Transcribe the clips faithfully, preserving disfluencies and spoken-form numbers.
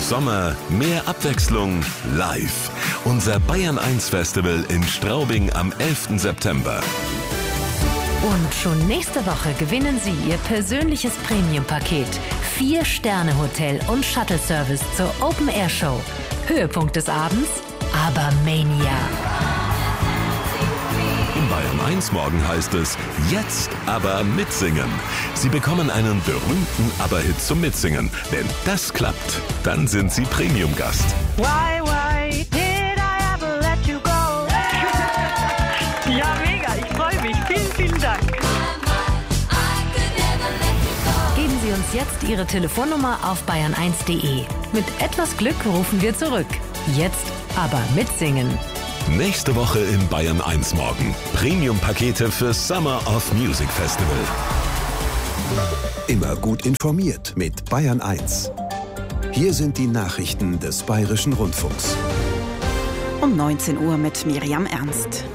Sommer, mehr Abwechslung, live. Unser Bayern eins Festival in Straubing am elften September. Und schon nächste Woche gewinnen Sie Ihr persönliches Premium-Paket. Vier-Sterne-Hotel und Shuttle-Service zur Open-Air-Show. Höhepunkt des Abends, Abermania. Im Bayern eins morgen heißt es, jetzt aber mitsingen. Sie bekommen einen berühmten Aber-Hit zum Mitsingen. Wenn das klappt, dann sind Sie Premium-Gast. Why, why did I ever let you go? Ja, mega, ich freue mich. Vielen, vielen Dank. Geben Sie uns jetzt Ihre Telefonnummer auf bayern eins punkt de. Mit etwas Glück rufen wir zurück. Jetzt aber mitsingen. Nächste Woche im Bayern eins morgen. Premium-Pakete für Summer of Music Festival. Immer gut informiert mit Bayern eins. Hier sind die Nachrichten des Bayerischen Rundfunks. Um neunzehn Uhr mit Miriam Ernst.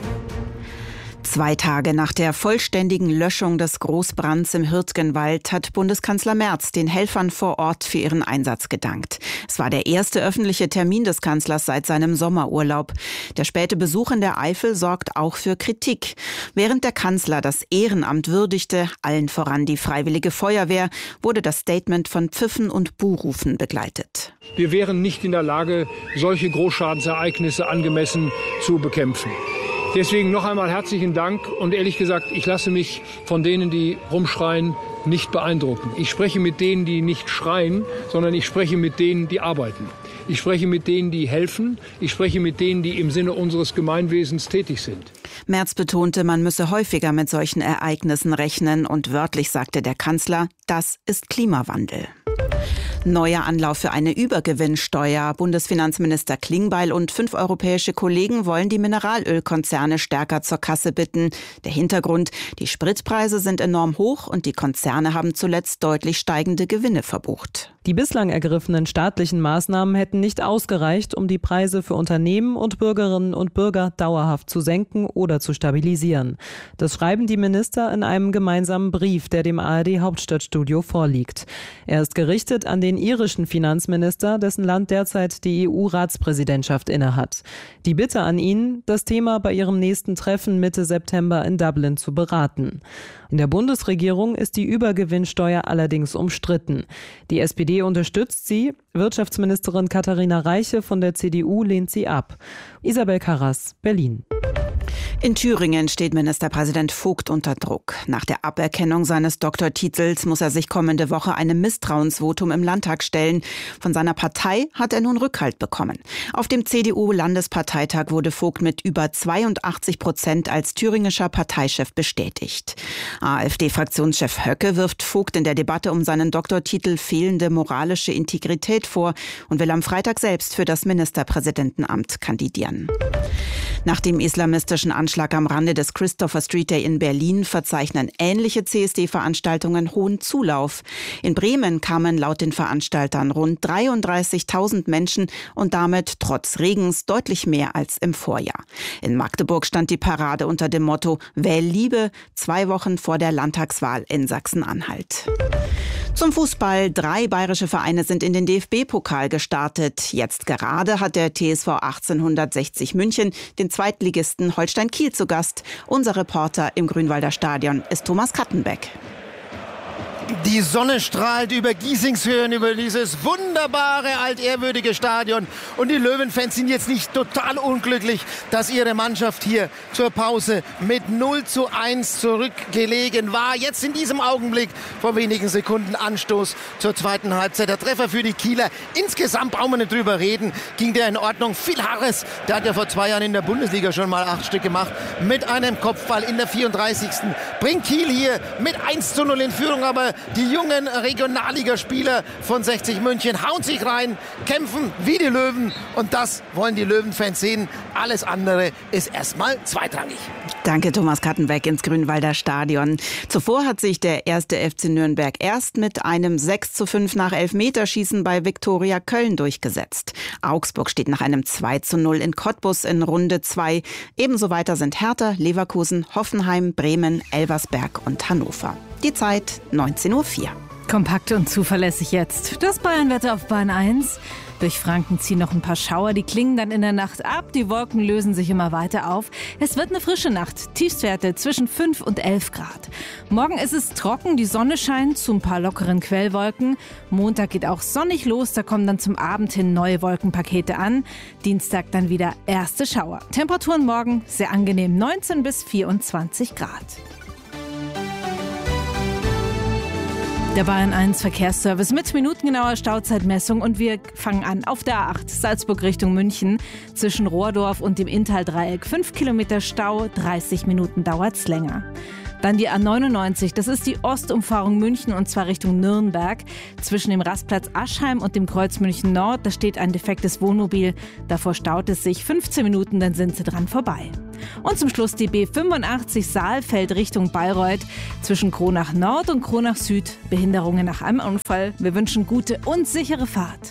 Zwei Tage nach der vollständigen Löschung des Großbrands im Hürtgenwald hat Bundeskanzler Merz den Helfern vor Ort für ihren Einsatz gedankt. Es war der erste öffentliche Termin des Kanzlers seit seinem Sommerurlaub. Der späte Besuch in der Eifel sorgt auch für Kritik. Während der Kanzler das Ehrenamt würdigte, allen voran die Freiwillige Feuerwehr, wurde das Statement von Pfiffen und Buhrufen begleitet. Wir wären nicht in der Lage, solche Großschadensereignisse angemessen zu bekämpfen. Deswegen noch einmal herzlichen Dank und ehrlich gesagt, ich lasse mich von denen, die rumschreien, nicht beeindrucken. Ich spreche mit denen, die nicht schreien, sondern ich spreche mit denen, die arbeiten. Ich spreche mit denen, die helfen. Ich spreche mit denen, die im Sinne unseres Gemeinwesens tätig sind. Merz betonte, man müsse häufiger mit solchen Ereignissen rechnen und wörtlich sagte der Kanzler, das ist Klimawandel. Neuer Anlauf für eine Übergewinnsteuer. Bundesfinanzminister Klingbeil und fünf europäische Kollegen wollen die Mineralölkonzerne stärker zur Kasse bitten. Der Hintergrund: Die Spritpreise sind enorm hoch und die Konzerne haben zuletzt deutlich steigende Gewinne verbucht. Die bislang ergriffenen staatlichen Maßnahmen hätten nicht ausgereicht, um die Preise für Unternehmen und Bürgerinnen und Bürger dauerhaft zu senken oder zu stabilisieren. Das schreiben die Minister in einem gemeinsamen Brief, der dem A R D-Hauptstadtstudio vorliegt. Er ist gerichtet an den irischen Finanzminister, dessen Land derzeit die E U-Ratspräsidentschaft innehat. Die Bitte an ihn, das Thema bei ihrem nächsten Treffen Mitte September in Dublin zu beraten. In der Bundesregierung ist die Übergewinnsteuer allerdings umstritten. Die S P D unterstützt sie, Wirtschaftsministerin Katharina Reiche von der C D U lehnt sie ab. Isabel Karras, Berlin. In Thüringen steht Ministerpräsident Vogt unter Druck. Nach der Aberkennung seines Doktortitels muss er sich kommende Woche einem Misstrauensvotum im Landtag stellen. Von seiner Partei hat er nun Rückhalt bekommen. Auf dem C D U-Landesparteitag wurde Vogt mit über zweiundachtzig Prozent als thüringischer Parteichef bestätigt. AfD-Fraktionschef Höcke wirft Vogt in der Debatte um seinen Doktortitel fehlende moralische Integrität vor und will am Freitag selbst für das Ministerpräsidentenamt kandidieren. Nach dem islamistischen Anschlag am Rande des Christopher Street Day in Berlin verzeichnen ähnliche C S D-Veranstaltungen hohen Zulauf. In Bremen kamen laut den Veranstaltern rund dreiunddreißigtausend Menschen und damit trotz Regens deutlich mehr als im Vorjahr. In Magdeburg stand die Parade unter dem Motto Wähl Liebe, zwei Wochen vor der Landtagswahl in Sachsen-Anhalt. Zum Fußball. Drei bayerische Vereine sind in den D F B-Pokal gestartet. Jetzt gerade hat der T S V achtzehnhundertsechzig München den Zweitligisten Holstein Kiel zu Gast. Unser Reporter im Grünwalder Stadion ist Thomas Kattenbeck. Die Sonne strahlt über Giesingshöhen, über dieses wunderbare, altehrwürdige Stadion. Und die Löwenfans sind jetzt nicht total unglücklich, dass ihre Mannschaft hier zur Pause mit null zu eins zurückgelegen war. Jetzt in diesem Augenblick, vor wenigen Sekunden, Anstoß zur zweiten Halbzeit. Der Treffer für die Kieler. Insgesamt brauchen wir nicht drüber reden. Ging der in Ordnung. Phil Harris, der hat ja vor zwei Jahren in der Bundesliga schon mal acht Stück gemacht. Mit einem Kopfball in der vierunddreißigsten bringt Kiel hier mit eins zu null in Führung. Aber die jungen Regionalligaspieler von sechzig München hauen sich rein, kämpfen wie die Löwen und das wollen die Löwenfans sehen. Alles andere ist erstmal zweitrangig. Danke, Thomas Kattenbeck ins Grünwalder Stadion. Zuvor hat sich der erste F C Nürnberg erst mit einem sechs zu fünf nach Elfmeterschießen bei Viktoria Köln durchgesetzt. Augsburg steht nach einem zwei zu null in Cottbus in Runde zwei. Ebenso weiter sind Hertha, Leverkusen, Hoffenheim, Bremen, Elversberg und Hannover. Die Zeit neunzehn Uhr vier. Kompakt und zuverlässig jetzt. Das Bayern-Wetter auf Bayern eins. Durch Franken ziehen noch ein paar Schauer, die klingen dann in der Nacht ab. Die Wolken lösen sich immer weiter auf. Es wird eine frische Nacht. Tiefstwerte zwischen fünf und elf Grad. Morgen ist es trocken, die Sonne scheint zu ein paar lockeren Quellwolken. Montag geht auch sonnig los, da kommen dann zum Abend hin neue Wolkenpakete an. Dienstag dann wieder erste Schauer. Temperaturen morgen sehr angenehm, neunzehn bis vierundzwanzig Grad. Der Bayern eins Verkehrsservice mit minutengenauer Stauzeitmessung und wir fangen an auf der A acht Salzburg Richtung München zwischen Rohrdorf und dem Inntal-Dreieck. fünf Kilometer Stau, dreißig Minuten dauert's länger. Dann die A neunundneunzig, das ist die Ostumfahrung München und zwar Richtung Nürnberg. Zwischen dem Rastplatz Aschheim und dem Kreuz München Nord, da steht ein defektes Wohnmobil. Davor staut es sich fünfzehn Minuten, dann sind sie dran vorbei. Und zum Schluss die B fünfundachtzig Saalfeld Richtung Bayreuth. Zwischen Kronach Nord und Kronach Süd. Behinderungen nach einem Unfall. Wir wünschen gute und sichere Fahrt.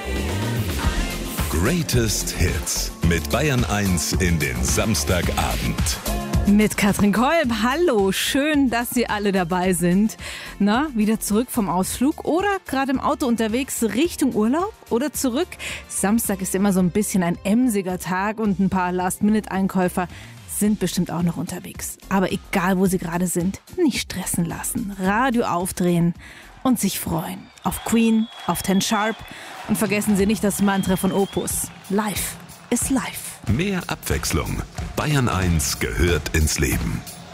Greatest Hits mit Bayern eins in den Samstagabend. Mit Katrin Kolb. Hallo, schön, dass Sie alle dabei sind. Na, wieder zurück vom Ausflug oder gerade im Auto unterwegs Richtung Urlaub oder zurück? Samstag ist immer so ein bisschen ein emsiger Tag und ein paar Last-Minute-Einkäufer sind bestimmt auch noch unterwegs. Aber egal, wo Sie gerade sind, nicht stressen lassen, Radio aufdrehen und sich freuen. Auf Queen, auf Ten Sharp und vergessen Sie nicht das Mantra von Opus. Life is life. Mehr Abwechslung. Bayern eins gehört ins Leben.